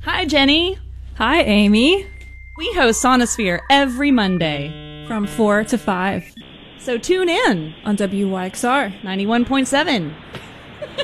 Hi, Jenny. Hi, Amy. We host Sonosphere every Monday From 4 to 5 so tune in on WYXR 91.7.